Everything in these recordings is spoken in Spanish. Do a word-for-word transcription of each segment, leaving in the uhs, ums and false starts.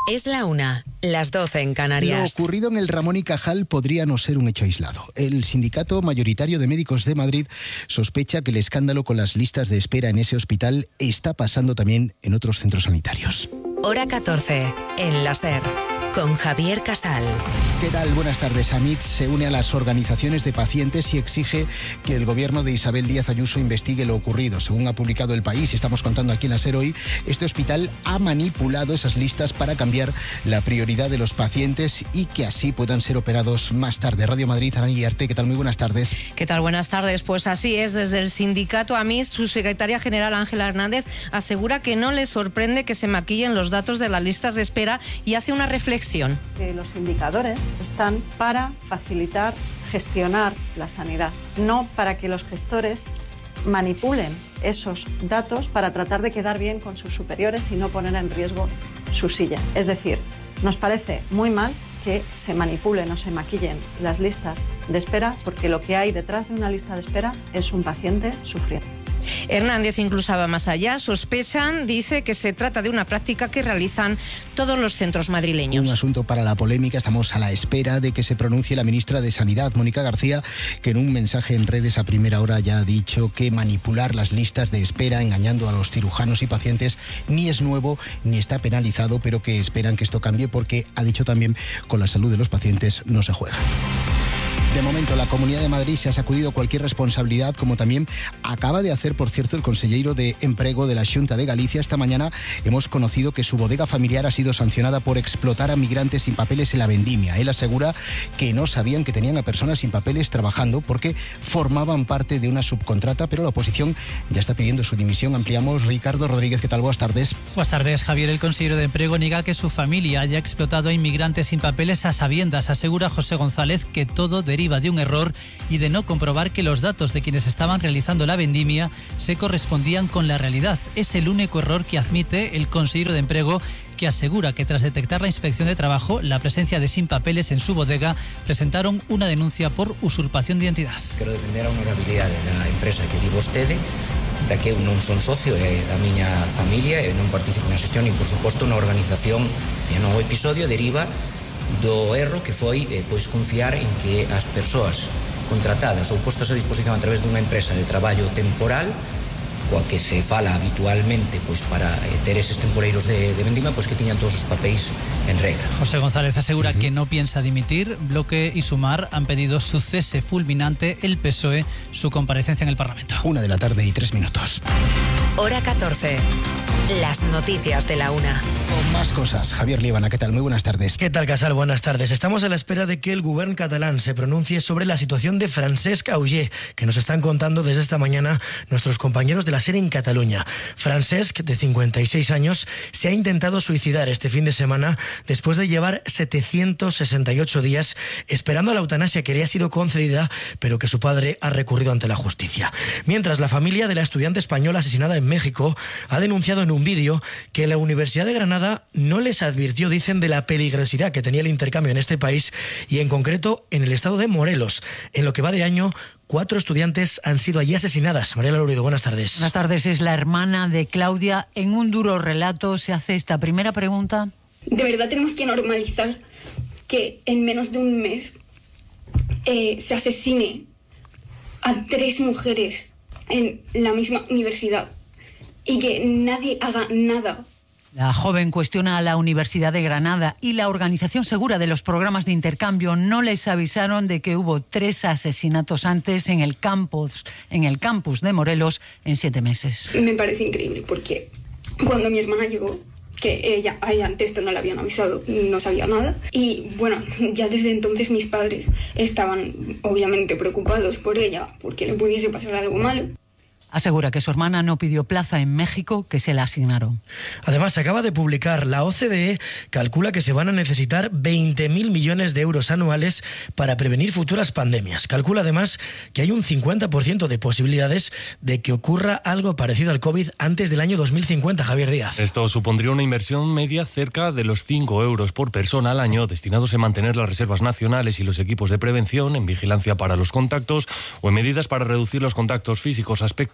Es la una, las doce en Canarias. Lo ocurrido en el Ramón y Cajal podría no ser un hecho aislado. El sindicato mayoritario de médicos de Madrid sospecha que el escándalo con las listas de espera en ese hospital está pasando también en otros centros sanitarios. Hora catorce, en la SER, con Javier Casal. ¿Qué tal? Buenas tardes. AMIT se une a las organizaciones de pacientes y exige que el gobierno de Isabel Díaz Ayuso investigue lo ocurrido. Según ha publicado El País, y estamos contando aquí en la SER hoy, este hospital ha manipulado esas listas para cambiar la prioridad de los pacientes y que así puedan ser operados más tarde. Radio Madrid, Arán Guillarte, ¿qué tal? Muy buenas tardes. ¿Qué tal? Buenas tardes. Pues así es, desde el sindicato AMIT, su secretaria general Ángela Hernández asegura que no le sorprende que se maquillen los datos de las listas de espera y hace una reflexión. Que los indicadores están para facilitar, gestionar la sanidad, no para que los gestores manipulen esos datos para tratar de quedar bien con sus superiores y no poner en riesgo su silla. Es decir, nos parece muy mal que se manipulen o se maquillen las listas de espera, porque lo que hay detrás de una lista de espera es un paciente sufriendo. Hernández incluso va más allá. Sospechan, dice, que se trata de una práctica que realizan todos los centros madrileños. Un asunto para la polémica. Estamos a la espera de que se pronuncie la ministra de Sanidad, Mónica García, que en un mensaje en redes a primera hora ya ha dicho que manipular las listas de espera engañando a los cirujanos y pacientes ni es nuevo ni está penalizado, pero que esperan que esto cambie porque, ha dicho también, con la salud de los pacientes no se juega. De momento, la Comunidad de Madrid se ha sacudido cualquier responsabilidad, como también acaba de hacer, por cierto, el consejero de Empleo de la Xunta de Galicia. Esta mañana hemos conocido que su bodega familiar ha sido sancionada por explotar a migrantes sin papeles en la vendimia. Él asegura que no sabían que tenían a personas sin papeles trabajando porque formaban parte de una subcontrata, pero la oposición ya está pidiendo su dimisión. Ampliamos. Ricardo Rodríguez, ¿qué tal? Buenas tardes. Buenas tardes, Javier. El consejero de Empleo niega que su familia haya explotado a inmigrantes sin papeles a sabiendas. Asegura José González que todo deriva de un error y de no comprobar que los datos de quienes estaban realizando la vendimia se correspondían con la realidad. Es el único error que admite el consejero de Empleo, que asegura que tras detectar la inspección de trabajo la presencia de sin papeles en su bodega, presentaron una denuncia por usurpación de identidad. Quero defender a honorabilidade da empresa que di vostede, da que eu non son socio, é da miña familia, e non participo na xestión, e por suposto na organización, e no episodio deriva do erro que foi eh, pois confiar en que as persoas contratadas ou postas a disposición a través dunha empresa de traballo temporal, coa que se fala habitualmente pois para eh, ter eses temporeiros de, de vendima, pois que tiñan todos os papéis en regra. José González asegura uh-huh. que no piensa dimitir. Bloque y Sumar han pedido su cese fulminante, el P S O E su comparecencia en el Parlamento. Una de la tarde y tres minutos. Hora catorce. Las noticias de la una. Con más cosas. Javier Líbana, ¿qué tal? Muy buenas tardes. ¿Qué tal, Casal? Buenas tardes. Estamos a la espera de que el gobierno catalán se pronuncie sobre la situación de Francesc Auger, que nos están contando desde esta mañana nuestros compañeros de la SER en Cataluña. Francesc, de cincuenta y seis años, se ha intentado suicidar este fin de semana después de llevar setecientos sesenta y ocho días esperando a la eutanasia que le ha sido concedida, pero que su padre ha recurrido ante la justicia. Mientras, la familia de la estudiante española asesinada en México ha denunciado en un vídeo que la Universidad de Granada no les advirtió, dicen, de la peligrosidad que tenía el intercambio en este país y en concreto en el estado de Morelos. En lo que va de año, cuatro estudiantes han sido allí asesinadas. María Lourido, buenas tardes. Buenas tardes. Es la hermana de Claudia. En un duro relato se hace esta primera pregunta. De verdad tenemos que normalizar que en menos de un mes eh, se asesine a tres mujeres en la misma universidad y que nadie haga nada. La joven cuestiona a la Universidad de Granada y la Organización Segura de los Programas de Intercambio. No les avisaron de que hubo tres asesinatos antes en el campus, en el campus de Morelos en siete meses. Me parece increíble porque cuando mi hermana llegó, que ella, a ella antes esto no le habían avisado, no sabía nada. Y bueno, ya desde entonces mis padres estaban obviamente preocupados por ella porque le pudiese pasar algo malo. Asegura que su hermana no pidió plaza en México, que se la asignaron. Además, se acaba de publicar, la O C D E calcula que se van a necesitar veinte mil millones de euros anuales para prevenir futuras pandemias. Calcula además que hay un cincuenta por ciento de posibilidades de que ocurra algo parecido al COVID antes del año dos mil cincuenta, Javier Díaz. Esto supondría una inversión media cerca de los cinco euros por persona al año, destinados en mantener las reservas nacionales y los equipos de prevención, en vigilancia para los contactos o en medidas para reducir los contactos físicos, aspectos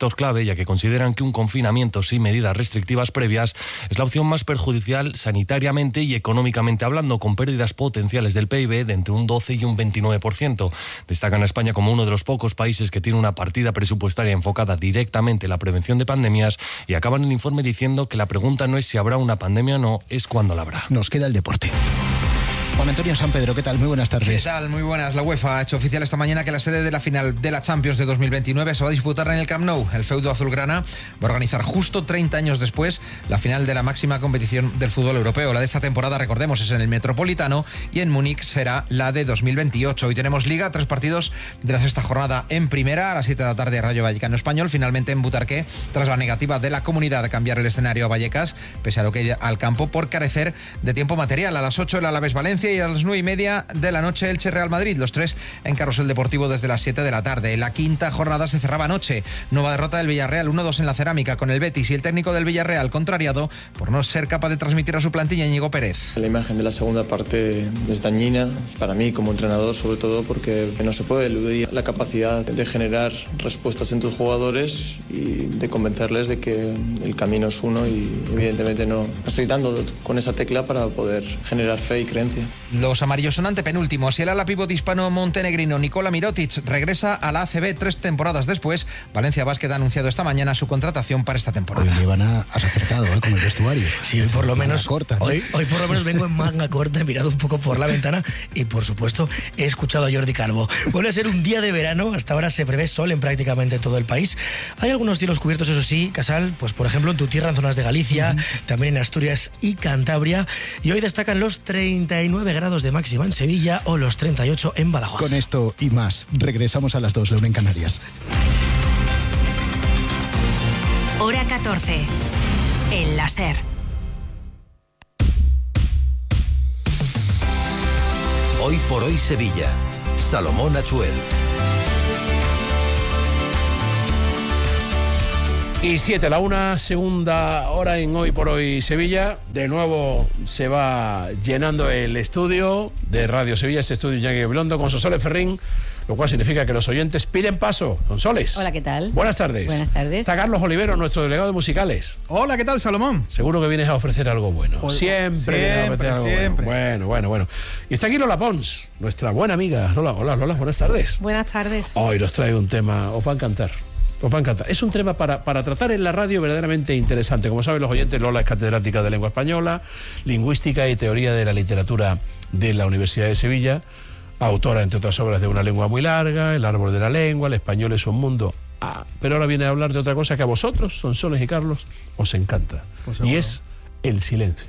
sector clave, ya que consideran que un confinamiento sin medidas restrictivas previas es la opción más perjudicial sanitariamente y económicamente hablando, con pérdidas potenciales del P I B de entre un doce y un veintinueve por ciento. Destacan a España como uno de los pocos países que tiene una partida presupuestaria enfocada directamente en la prevención de pandemias, y acaban el informe diciendo que la pregunta no es si habrá una pandemia o no, es cuándo la habrá. Nos queda el deporte. Juan Antonio San Pedro, ¿qué tal? Muy buenas tardes. ¿Qué tal? Muy buenas. La UEFA ha hecho oficial esta mañana que la sede de la final de la Champions de dos mil veintinueve se va a disputar en el Camp Nou. El feudo azulgrana va a organizar justo treinta años después la final de la máxima competición del fútbol europeo. La de esta temporada, recordemos, es en el Metropolitano, y en Múnich será la de dos mil veintiocho. Hoy tenemos Liga, tres partidos de la sexta jornada en primera. A las siete de la tarde, Rayo Vallecano Español. Finalmente en Butarque, tras la negativa de la comunidad de cambiar el escenario a Vallecas, pese a lo que hay al campo por carecer de tiempo material. A las ocho el Alavés Valencia, y a las nueve y media de la noche Elche Real Madrid, los tres en Carrusel Deportivo desde las siete de la tarde. La quinta jornada se cerraba anoche. Nueva derrota del Villarreal, uno dos en la Cerámica con el Betis, y el técnico del Villarreal contrariado por no ser capaz de transmitir a su plantilla, Íñigo Pérez. La imagen de la segunda parte es dañina para mí como entrenador, sobre todo porque no se puede eludir la capacidad de generar respuestas en tus jugadores y de convencerles de que el camino es uno, y evidentemente no estoy dando con esa tecla para poder generar fe y creencia. Los amarillos son antepenúltimos, y el ala pívot hispano montenegrino Nikola Mirotic regresa a la A C B tres temporadas después. Valencia Basket ha anunciado esta mañana su contratación para esta temporada. Hoy llevan a, has acertado ¿eh? con el vestuario. Sí, hoy por lo menos corta, ¿no? hoy, hoy por lo menos vengo en manga corta, he mirado un poco por la ventana y por supuesto he escuchado a Jordi Calvo. Vuelve a ser un día de verano, hasta ahora se prevé sol en prácticamente todo el país. Hay algunos cielos cubiertos, eso sí, Casal, pues por ejemplo en tu tierra, en zonas de Galicia, uh-huh. también en Asturias y Cantabria, y hoy destacan los treinta y nueve grados de máxima en Sevilla o los treinta y ocho en Badajoz. Con esto y más, regresamos a las dos, la una en Canarias. Hora catorce, en la SER. Hoy por hoy Sevilla, Salomón Achuel. Y siete, la una, segunda hora en Hoy por Hoy Sevilla. De nuevo se va llenando el estudio de Radio Sevilla, este estudio Iñaki Gabilondo con Sonsoles Ferrín, lo cual significa que los oyentes piden paso. Sonsoles. Hola, ¿qué tal? Buenas tardes. Buenas tardes. Está Carlos Olivero, nuestro delegado de musicales. Hola, ¿qué tal, Salomón? Seguro que vienes a ofrecer algo bueno. Pues, siempre, siempre, ofrecer algo siempre. Bueno. bueno, bueno, bueno. Y está aquí Lola Pons, nuestra buena amiga. Lola, hola, Lola, buenas tardes. Buenas tardes. Hoy nos trae un tema, os va a encantar. Os va a encantar. Es un tema para, para tratar en la radio verdaderamente interesante. Como saben los oyentes, Lola es catedrática de lengua española, lingüística y teoría de la literatura de la Universidad de Sevilla, autora, entre otras obras, de Una lengua muy larga, El árbol de la lengua, El español es un mundo. Ah, pero ahora viene a hablar de otra cosa que a vosotros, Sonsoles y Carlos, os encanta. Pues y es el silencio.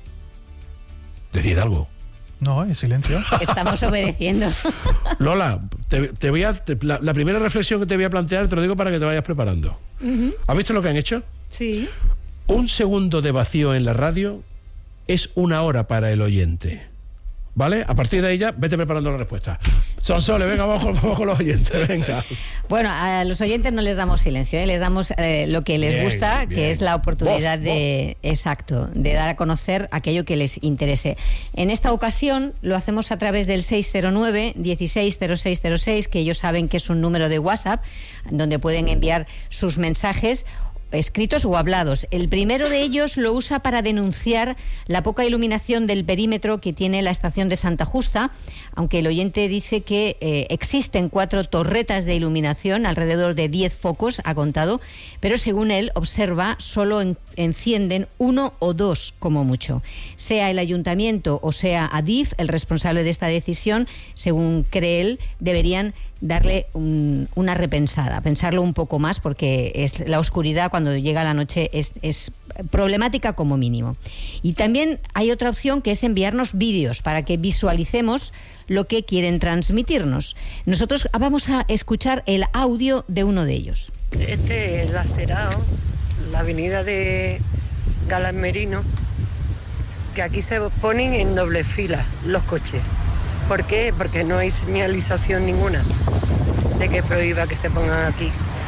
Decid algo. No, en silencio. Estamos obedeciendo. Lola, te, te voy a, te, la, la primera reflexión que te voy a plantear, te lo digo para que te vayas preparando. Uh-huh. ¿Has visto lo que han hecho? Sí. Un segundo de vacío en la radio es una hora para el oyente. ¿Vale? A partir de ahí ya, vete preparando la respuesta. Sonsoles, venga, vamos, vamos con los oyentes, venga. Bueno, a los oyentes no les damos silencio, ¿eh? Les damos eh, lo que les bien, gusta, bien. Que es la oportunidad voz, de, voz. exacto, de dar a conocer aquello que les interese. En esta ocasión lo hacemos a través del seis cero nueve, dieciséis cero seis cero seis, que ellos saben que es un número de WhatsApp, donde pueden enviar sus mensajes escritos o hablados. El primero de ellos lo usa para denunciar la poca iluminación del perímetro que tiene la estación de Santa Justa, aunque el oyente dice que eh, existen cuatro torretas de iluminación, alrededor de diez focos, ha contado, pero según él observa, solo en, encienden uno o dos como mucho. Sea el ayuntamiento o sea Adif, el responsable de esta decisión, según cree él, deberían darle un, una repensada, pensarlo un poco más, porque es la oscuridad cuando llega la noche es, es problemática como mínimo. Y también hay otra opción, que es enviarnos vídeos para que visualicemos lo que quieren transmitirnos. Nosotros vamos a escuchar el audio de uno de ellos. Este es el Lacerao, la avenida de Galán Merino, que aquí se ponen en doble fila los coches. ¿Por qué? Porque no hay señalización ninguna de que prohíba que se pongan aquí.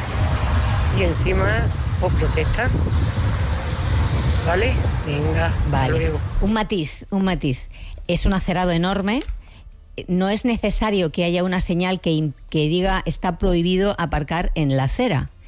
Y encima, pues protestan. ¿Vale? Venga, vale. Luego. Un matiz, un matiz. Es un acerado enorme. No es necesario que haya una señal que, que diga está prohibido aparcar en la acera.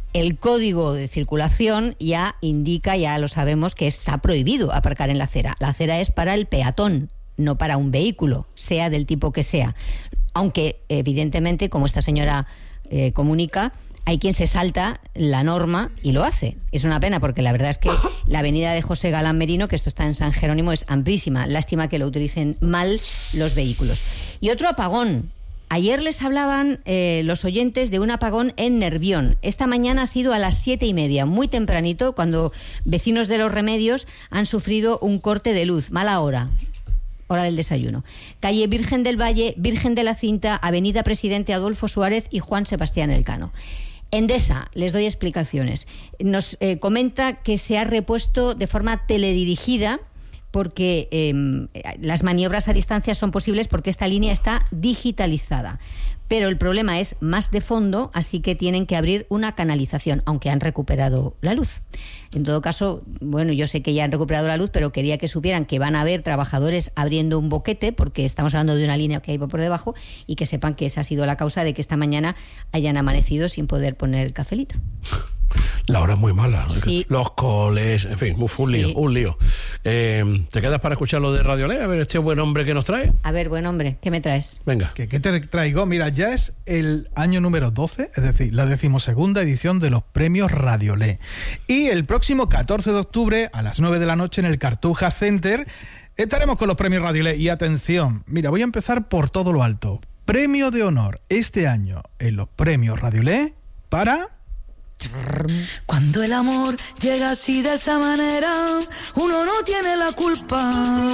el código de circulación ya indica, ya lo sabemos, que está prohibido aparcar en la acera. La acera es para el peatón, no para un vehículo, sea del tipo que sea. Aunque, evidentemente, como esta señora eh, comunica, hay quien se salta la norma y lo hace. Es una pena porque la verdad es que la avenida de José Galán Merino, que esto está en San Jerónimo, es amplísima. Lástima que lo utilicen mal los vehículos. Y otro apagón. Ayer les hablaban eh, los oyentes de un apagón en Nervión. Esta mañana ha sido a las siete y media, muy tempranito, cuando vecinos de Los Remedios han sufrido un corte de luz. Mala hora. Hora del desayuno. Calle Virgen del Valle, Virgen de la Cinta, Avenida Presidente Adolfo Suárez y Juan Sebastián Elcano. Endesa, les doy explicaciones. Nos eh, comenta que se ha repuesto de forma teledirigida porque eh, las maniobras a distancia son posibles porque esta línea está digitalizada. Pero el problema es más de fondo, así que tienen que abrir una canalización, aunque han recuperado la luz. En todo caso, bueno, yo sé que ya han recuperado la luz, pero quería que supieran que van a haber trabajadores abriendo un boquete, porque estamos hablando de una línea que hay por debajo, y que sepan que esa ha sido la causa de que esta mañana hayan amanecido sin poder poner el cafelito. La hora es muy mala. Sí. Los coles, en fin, un Sí. lío, un lío. Eh, ¿Te quedas para escuchar lo de Radio Ley? A ver, este buen hombre que nos trae. A ver, buen hombre, ¿qué me traes? Venga. ¿Qué, qué te traigo? Mira, ya es el año número doce, es decir, la decimosegunda edición de los premios Radiolé. Y el próximo catorce de octubre, a las nueve de la noche, en el Cartuja Center, estaremos con los premios Radiolé. Y atención, mira, voy a empezar por todo lo alto. Premio de honor este año en los premios Radiolé para... Cuando el amor llega así de esa manera, uno no tiene la culpa.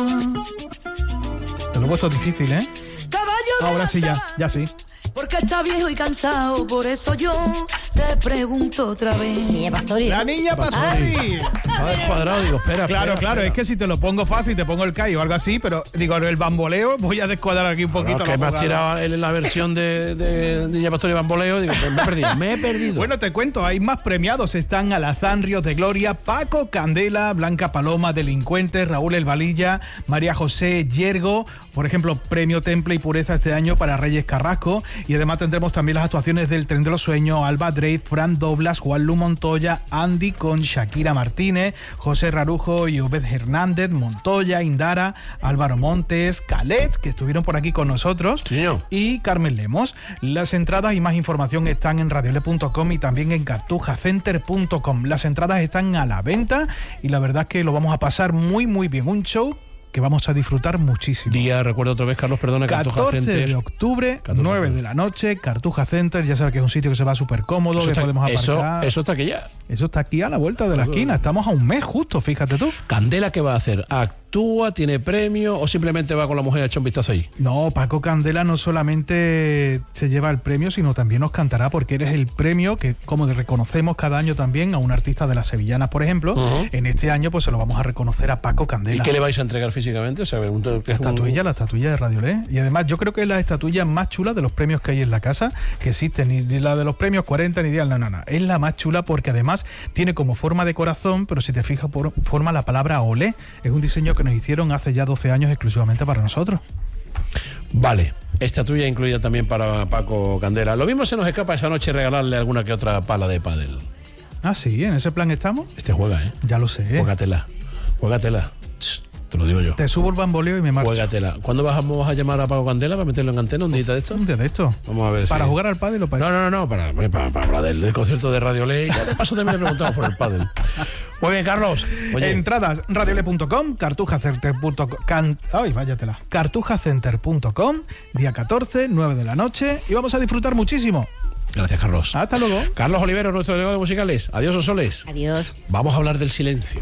Te lo he puesto difícil, ¿eh? Ahora sí, ya, ya sí. Porque está viejo y cansado, por eso yo te pregunto otra vez. Niña Pastori. La niña Pastori. A ver, cuadrado, digo, espera, Claro, espera, claro, espera. es que si te lo pongo fácil, te pongo el K I o algo así, pero digo, el bamboleo, voy a descuadrar aquí un poquito. Claro, que la me has jugada. tirado en la versión de, de Niña Pastor y Bamboleo, digo, pues me he perdido, me he perdido. Bueno, te cuento, hay más premiados. Están Alazán Ríos de Gloria, Paco Candela, Blanca Paloma, Delincuentes, Raúl El Valilla, María José Yergo, por ejemplo, Premio Temple y Pureza este año para Reyes Carrasco. Y además tendremos también las actuaciones del Tren de los Sueños, Alba Drake, Fran Doblas, Juan Lu Montoya, Andy con Shakira Martínez, José Rarujo y Obed Hernández, Montoya, Indara, Álvaro Montes, Calet, que estuvieron por aquí con nosotros, Sí, señor. y Carmen Lemos. Las entradas y más información están en radiole punto com y también en cartuja center punto com. Las entradas están a la venta y la verdad es que lo vamos a pasar muy muy bien. Un show que vamos a disfrutar muchísimo. Día, recuerdo otra vez, Carlos, perdona, Cartuja catorce Center. de octubre, catorce nueve de la noche, Cartuja Center. Ya sabes que es un sitio que se va súper cómodo, Eso que está- podemos eso- aparcar. eso está aquí ya. Eso está aquí a la vuelta de la esquina. Estamos a un mes justo, fíjate tú. Candela, ¿qué va a hacer? ¿Actúa, tiene premio o simplemente va con la mujer a echar un vistazo ahí? No, Paco Candela no solamente se lleva el premio, sino también nos cantará, porque eres el premio que, como reconocemos cada año también a un artista de las sevillanas, por ejemplo, Ujú. en este año pues se lo vamos a reconocer a Paco Candela. ¿Y qué le vais a entregar físicamente? O sea, un, La estatuilla, la estatuilla de Radiolé. Y además yo creo que es la estatuilla más chula de los premios que hay en la casa, que existe, ni la de los premios cuarenta ni diez, no, no, no. Es la más chula porque además tiene como forma de corazón, pero si te fijas, por, forma la palabra olé. Es un diseño que nos hicieron hace ya doce años exclusivamente para nosotros. Vale, estatuilla incluida también para Paco Candela. Lo mismo se nos escapa esa noche regalarle alguna que otra pala de pádel. Ah, sí, en ese plan estamos. Este juega, ¿eh? Ya lo sé. Juégatela, juégatela. Te lo digo yo. Te subo el bamboleo y me marcho. Juégatela. ¿Cuándo vamos a llamar a Paco Candela para meterlo en antena un día de esto? Un día de esto. Vamos a ver ¿Para si... jugar al pádel o para No, no, no, no, para, para, para hablar del, del concierto de Radio Ley. Ya de paso también le preguntamos por el pádel. Muy bien, Carlos. Oye, Entradas radiole punto com, cartujacenter punto com, can, ay, váyatela, cartujacenter punto com, día catorce, nueve de la noche, y vamos a disfrutar muchísimo. gracias, Carlos. Hasta luego. Carlos Olivero, nuestro delegado de musicales. Adiós, Osoles. Adiós. Vamos a hablar del silencio.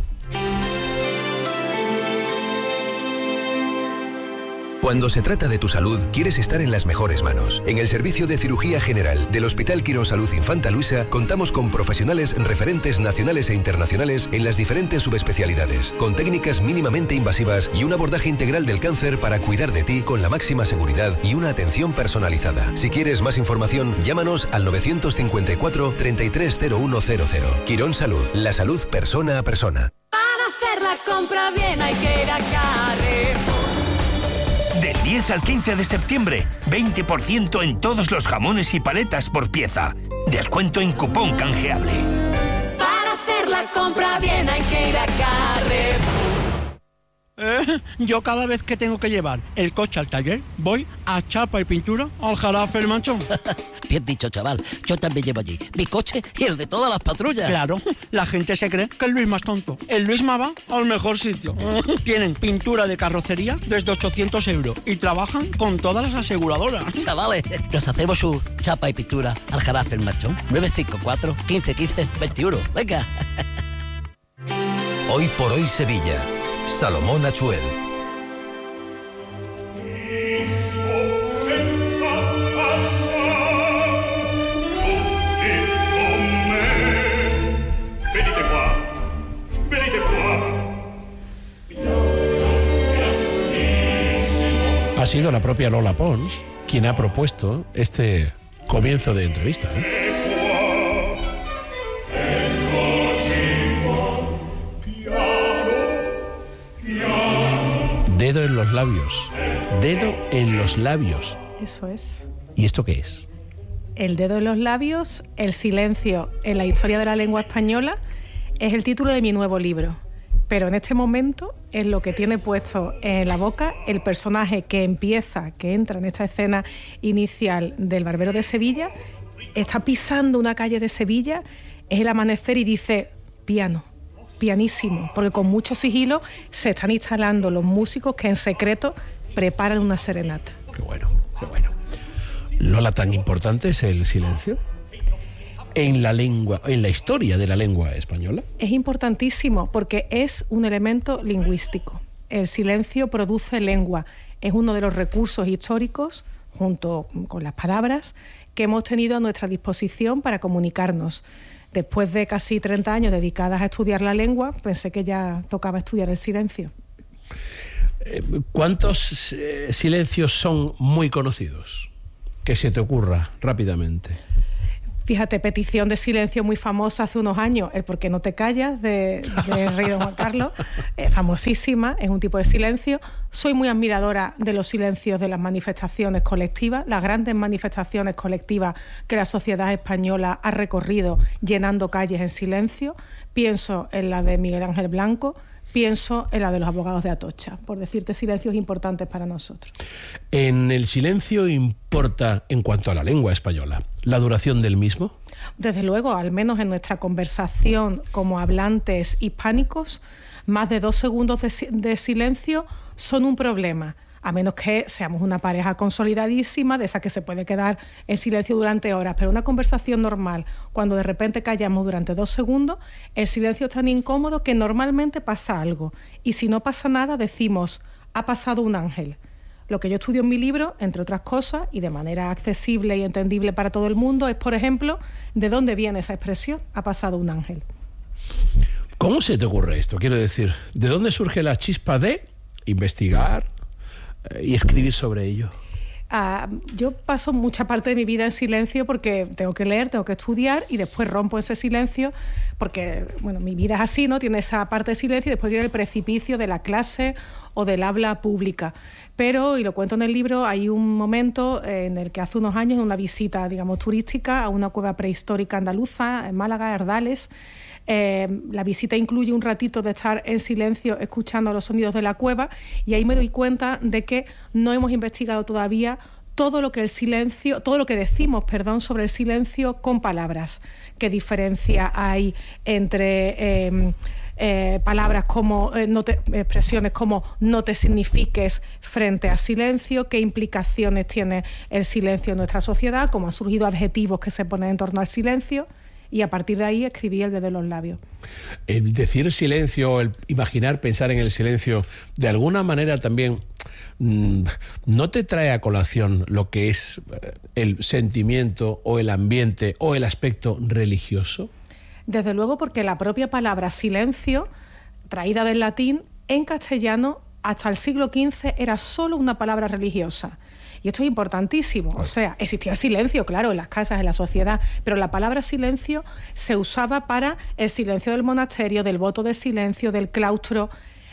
Cuando se trata de tu salud, quieres estar en las mejores manos. En el Servicio de Cirugía General del Hospital Quirón Salud Infanta Luisa contamos con profesionales referentes nacionales e internacionales en las diferentes subespecialidades, con técnicas mínimamente invasivas y un abordaje integral del cáncer para cuidar de ti con la máxima seguridad y una atención personalizada. Si quieres más información, llámanos al nueve cinco cuatro, treinta y tres cero uno cero cero. Quirón Salud, la salud persona a persona. Para hacer la compra bien hay que ir a Carrefour. Del diez al quince de septiembre, veinte por ciento en todos los jamones y paletas por pieza. Descuento en cupón canjeable. Para hacer la compra bien hay que ir a Carrefour. Eh, yo cada vez que tengo que llevar el coche al taller, voy a Chapa y Pintura al Jarafe El Manchón. Bien dicho, chaval. Yo también llevo allí mi coche y el de todas las patrullas. Claro, la gente se cree que el Luisma es tonto. El Luisma va al mejor sitio. Tienen pintura de carrocería desde ochocientos euros y trabajan con todas las aseguradoras. Chavales, nos hacemos su Chapa y Pintura al Jarafe El Manchón. nueve cinco cuatro, quince quince, veintiuno. Venga. Hoy por hoy Sevilla. Salomón Achuel. Ha sido la propia Lola Pons quien ha propuesto este comienzo de entrevista, ¿eh? Dedo en los labios. Dedo en los labios. Eso es. ¿Y esto qué es? El dedo en los labios, el silencio en la historia de la lengua española, es el título de mi nuevo libro. Pero en este momento es lo que tiene puesto en la boca el personaje que empieza, que entra en esta escena inicial del Barbero de Sevilla, está pisando una calle de Sevilla, es el amanecer y dice piano. Pianísimo, porque con mucho sigilo se están instalando los músicos que en secreto preparan una serenata. Qué bueno, qué bueno. Lola, ¿tan importante es el silencio en la lengua, en la historia de la lengua española? Es importantísimo porque es un elemento lingüístico. El silencio produce lengua. Es uno de los recursos históricos, junto con las palabras, que hemos tenido a nuestra disposición para comunicarnos. Después de casi treinta años dedicadas a estudiar la lengua, pensé que ya tocaba estudiar el silencio. ¿Cuántos eh, silencios son muy conocidos? Que se te ocurra rápidamente. Fíjate, petición de silencio muy famosa hace unos años, el ¿por qué no te callas?, de, de Rey Don Juan Carlos, eh, famosísima, es un tipo de silencio. Soy muy admiradora de los silencios de las manifestaciones colectivas, las grandes manifestaciones colectivas que la sociedad española ha recorrido llenando calles en silencio. Pienso en la de Miguel Ángel Blanco, pienso en la de los abogados de Atocha, por decirte silencios importantes para nosotros. ¿En el silencio importa, en cuanto a la lengua española, la duración del mismo? Desde luego, al menos en nuestra conversación como hablantes hispánicos, más de dos segundos de, de silencio son un problema, a menos que seamos una pareja consolidadísima, de esa que se puede quedar en silencio durante horas. Pero una conversación normal, cuando de repente callamos durante dos segundos, el silencio es tan incómodo que normalmente pasa algo. Y si no pasa nada, decimos, ha pasado un ángel. Lo que yo estudio en mi libro, entre otras cosas, y de manera accesible y entendible para todo el mundo, es, por ejemplo, de dónde viene esa expresión, ha pasado un ángel. ¿Cómo se te ocurre esto? Quiero decir, ¿de dónde surge la chispa de investigar y escribir sobre ello? Uh, yo paso mucha parte de mi vida en silencio porque tengo que leer, tengo que estudiar y después rompo ese silencio porque, bueno, mi vida es así, ¿no? Tiene esa parte de silencio y después tiene el precipicio de la clase o del habla pública. Pero, y lo cuento en el libro, hay un momento en el que hace unos años, en una visita, digamos, turística a una cueva prehistórica andaluza, en Málaga, Ardales, Eh, la visita incluye un ratito de estar en silencio escuchando los sonidos de la cueva y ahí me doy cuenta de que no hemos investigado todavía todo lo que el silencio, todo lo que decimos, perdón, sobre el silencio con palabras. ¿Qué diferencia hay entre eh, eh, palabras como eh, no te, expresiones como no te signifiques frente a silencio? ¿Qué implicaciones tiene el silencio en nuestra sociedad? ¿Cómo han surgido adjetivos que se ponen en torno al silencio? Y a partir de ahí escribí el de los labios. El decir silencio, el imaginar, pensar en el silencio, de alguna manera también mmm, ¿no te trae a colación lo que es el sentimiento o el ambiente o el aspecto religioso? Desde luego, porque la propia palabra silencio, traída del latín, en castellano hasta el siglo quince era solo una palabra religiosa. Y esto es importantísimo, o sea, existía el silencio, claro, en las casas, en la sociedad, pero la palabra silencio se usaba para el silencio del monasterio, del voto de silencio, del claustro.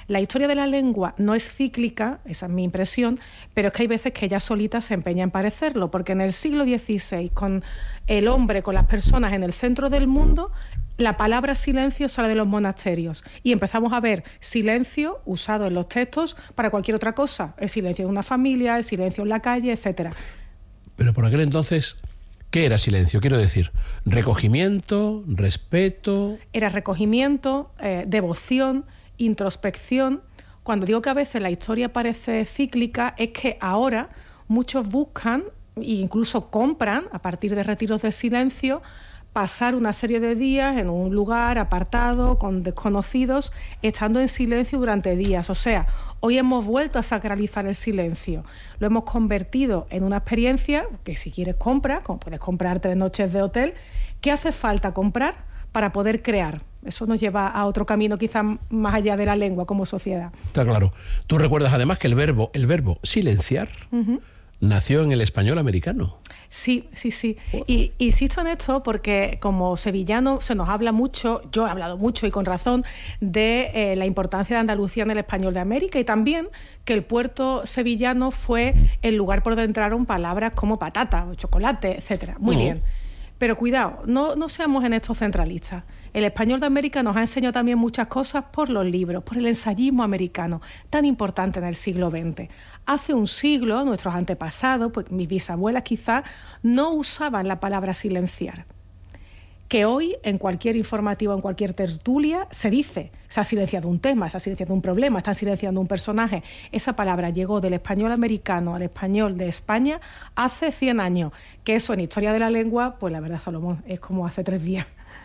La historia de la lengua no es cíclica, esa es mi impresión, pero es que hay veces que ella solita se empeña en parecerlo, porque en el siglo dieciséis, con el hombre, con las personas en el centro del mundo, la palabra silencio sale de los monasterios y empezamos a ver silencio usado en los textos para cualquier otra cosa, el silencio de una familia, el silencio en la calle, etcétera. Pero por aquel entonces, ¿qué era silencio? Quiero decir, recogimiento, respeto... Era recogimiento, eh, devoción, introspección. Cuando digo que a veces la historia parece cíclica, es que ahora muchos buscan e incluso compran, a partir de retiros de silencio, pasar una serie de días en un lugar apartado, con desconocidos, estando en silencio durante días. O sea, hoy hemos vuelto a sacralizar el silencio. Lo hemos convertido en una experiencia que, si quieres, compra, como puedes comprar tres noches de hotel. ¿Qué hace falta comprar para poder crear? Eso nos lleva a otro camino, quizás más allá de la lengua como sociedad. Está claro. Tú recuerdas además que el verbo, el verbo silenciar, uh-huh, nació en el español americano. Sí, sí, sí. Y insisto en esto porque como sevillano se nos habla mucho, yo he hablado mucho y con razón, de eh, la importancia de Andalucía en el español de América, y también que el puerto sevillano fue el lugar por donde entraron palabras como patata o chocolate, etcétera. Muy uh-huh. bien. Pero cuidado, no, no seamos en esto centralistas. El español de América nos ha enseñado también muchas cosas por los libros, por el ensayismo americano, tan importante en el siglo veinte. Hace un siglo, nuestros antepasados, pues mis bisabuelas quizás, no usaban la palabra silenciar. Que hoy, en cualquier informativo, en cualquier tertulia, se dice, se ha silenciado un tema, se ha silenciado un problema, están silenciando un personaje. Esa palabra llegó del español americano al español de España hace cien años. Que eso en historia de la lengua, pues la verdad, Salomón, es como hace tres días.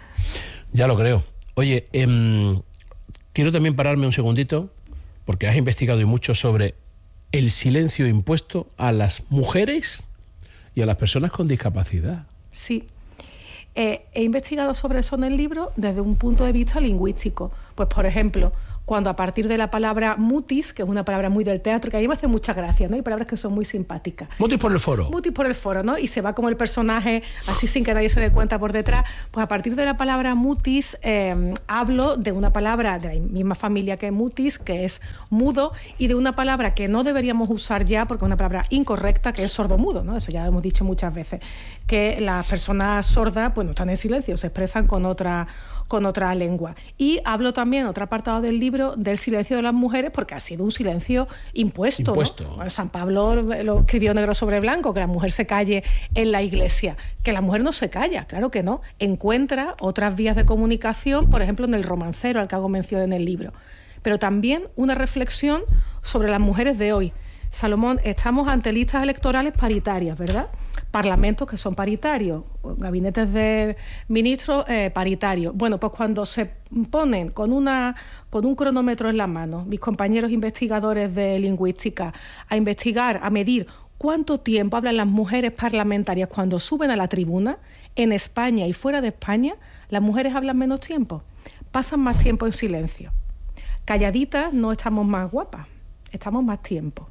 Ya lo creo. Oye, eh, quiero también pararme un segundito, porque has investigado y mucho sobre el silencio impuesto a las mujeres y a las personas con discapacidad. Sí. Eh, he investigado sobre eso en el libro desde un punto de vista lingüístico. Pues, por ejemplo, cuando a partir de la palabra mutis, que es una palabra muy del teatro, que a mí me hace mucha gracia, ¿no? Hay palabras que son muy simpáticas. Mutis por el foro. Mutis por el foro, ¿no? Y se va como el personaje, así sin que nadie se dé cuenta por detrás. Pues a partir de la palabra mutis, eh, hablo de una palabra de la misma familia que mutis, que es mudo, y de una palabra que no deberíamos usar ya, porque es una palabra incorrecta, que es sordomudo, ¿no? Eso ya lo hemos dicho muchas veces. Que las personas sordas, pues no están en silencio, se expresan con otra... con otra lengua. Y hablo también, en otro apartado del libro, del silencio de las mujeres, porque ha sido un silencio impuesto, impuesto. ¿no? Bueno, San Pablo lo escribió negro sobre blanco, que la mujer se calle en la iglesia. Que la mujer no se calla, claro que no. Encuentra otras vías de comunicación, por ejemplo, en el romancero, al que hago mención en el libro. Pero también una reflexión sobre las mujeres de hoy. Salomón, estamos ante listas electorales paritarias, ¿verdad? Parlamentos que son paritarios, gabinetes de ministros eh, paritarios. Bueno, pues cuando se ponen con, una, con un cronómetro en la mano, mis compañeros investigadores de lingüística, a investigar, a medir cuánto tiempo hablan las mujeres parlamentarias cuando suben a la tribuna, en España y fuera de España, las mujeres hablan menos tiempo, pasan más tiempo en silencio. Calladitas no estamos más guapas, estamos más tiempo.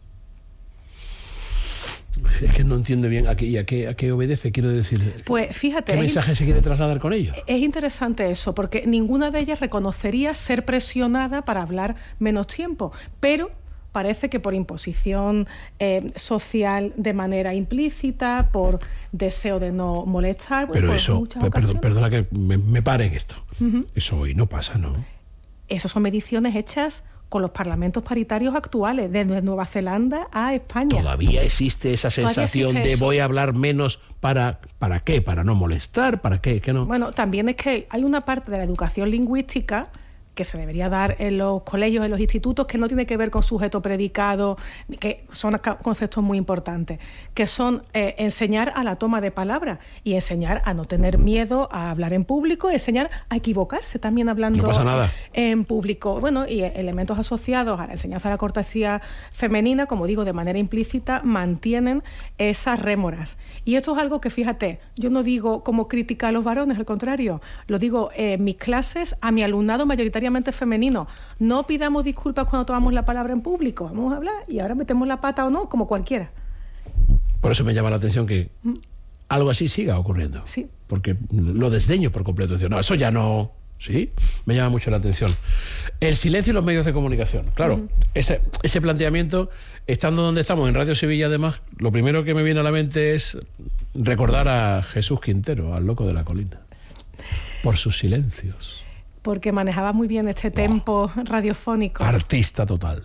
Es que no entiendo bien a qué, a qué, a qué obedece, quiero decir. Pues fíjate. ¿Qué mensaje se quiere trasladar con ello? Es interesante eso, porque ninguna de ellas reconocería ser presionada para hablar menos tiempo, pero parece que por imposición eh, social de manera implícita, por deseo de no molestar. Pero pues eso, perdón, perdona que me, me pare en esto. Uh-huh. Eso hoy no pasa, ¿no? Esas son mediciones hechas con los parlamentos paritarios actuales, desde Nueva Zelanda a España. ¿Todavía existe esa sensación existe de eso? Voy a hablar menos para, ¿para qué? ¿Para no molestar? ¿Para qué? ¿Qué no? Bueno, también es que hay una parte de la educación lingüística que se debería dar en los colegios, en los institutos, que no tiene que ver con sujeto predicado, que son conceptos muy importantes, que son eh, enseñar a la toma de palabra y enseñar a no tener miedo a hablar en público, enseñar a equivocarse también hablando no pasa nada. en público. Bueno, y elementos asociados a la enseñanza de la cortesía femenina, como digo, de manera implícita, mantienen esas rémoras. Y esto es algo que, fíjate, yo no digo como crítica a los varones, al contrario, lo digo en mis clases a mi alumnado mayoritariamente femenino. No pidamos disculpas cuando tomamos la palabra en público. Vamos a hablar y ahora metemos la pata o no, como cualquiera. Por eso me llama la atención que mm. algo así siga ocurriendo. Sí. Porque lo desdeño por completo. No, eso ya no... Sí, me llama mucho la atención. El silencio y los medios de comunicación. Claro, uh-huh. ese, ese planteamiento, estando donde estamos, en Radio Sevilla, además, lo primero que me viene a la mente es recordar a Jesús Quintero, al loco de la colina, por sus silencios. Porque manejaba muy bien este tempo oh. radiofónico. Artista total.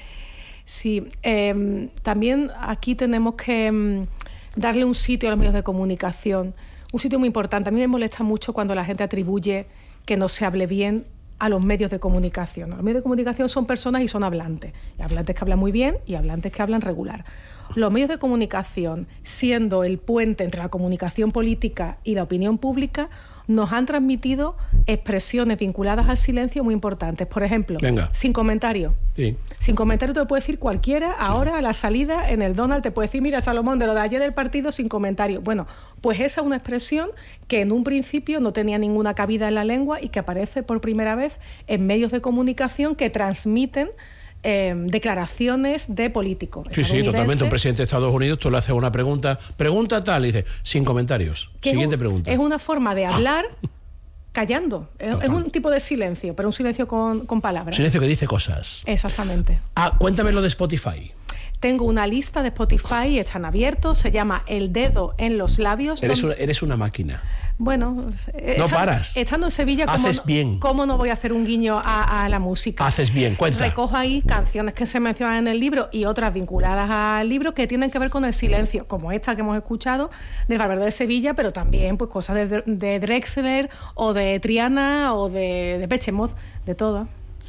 Sí, eh, también aquí tenemos que eh, darle un sitio a los medios de comunicación, un sitio muy importante. A mí me molesta mucho cuando la gente atribuye que no se hable bien a los medios de comunicación. Los medios de comunicación son personas y son hablantes. Y hablantes que hablan muy bien y hablantes que hablan regular. Los medios de comunicación, siendo el puente entre la comunicación política y la opinión pública, nos han transmitido expresiones vinculadas al silencio muy importantes. Por ejemplo, Venga. sin comentario. Sí. Sin comentario te lo puede decir cualquiera. Sí. Ahora, a la salida, en el Donald, te puede decir, mira, Salomón, de lo de ayer del partido, sin comentario. Bueno, pues esa es una expresión que en un principio no tenía ninguna cabida en la lengua y que aparece por primera vez en medios de comunicación que transmiten Eh, declaraciones de políticos. Sí, sí, totalmente. Un presidente de Estados Unidos, tú le haces una pregunta, pregunta tal, y dice, sin comentarios. Siguiente es un, pregunta. Es una forma de hablar callando. Es, es un tipo de silencio, pero un silencio con, con palabras. Silencio que dice cosas. Exactamente. Ah, cuéntame lo de Spotify. Tengo una lista de Spotify, están abiertos, se llama El dedo en los labios. Eres, donde... una, eres una máquina. Bueno, no está, paras. Estando en Sevilla, ¿cómo, Haces no, bien. ¿cómo no voy a hacer un guiño a, a la música? Haces bien, cuenta. Recojo ahí canciones que se mencionan en el libro y otras vinculadas al libro que tienen que ver con el silencio, como esta que hemos escuchado de Valverde de Sevilla, pero también pues cosas de, de Drexler o de Triana o de, de Pechemot, de todo.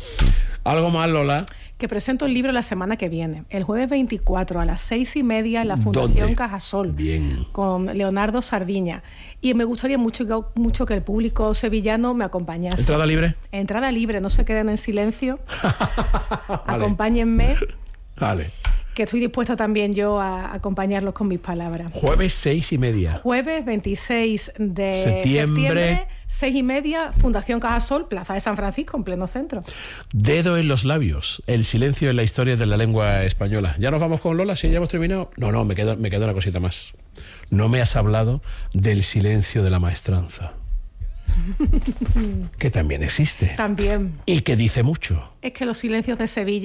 ¿Algo más, Lola? Que presento el libro la semana que viene, el jueves veinticuatro a las seis y media en la Fundación ¿Dónde? Cajasol. Bien. Con Leonardo Sardiña. Y me gustaría mucho, mucho que el público sevillano me acompañase. ¿Entrada libre? Entrada libre, no se queden en silencio. Vale. Acompáñenme. Vale. Que estoy dispuesta también yo a acompañarlos con mis palabras. Jueves seis y media. Jueves veintiséis de septiembre. septiembre, seis y media, Fundación Cajasol, Plaza de San Francisco, en pleno centro. Dedo en los labios, el silencio en la historia de la lengua española. ¿Ya nos vamos con Lola? ¿Sí, ya hemos terminado? No, no, me quedo, me quedo una cosita más. No me has hablado del silencio de la maestranza. Que también existe. También. Y que dice mucho. Es que los silencios de Sevilla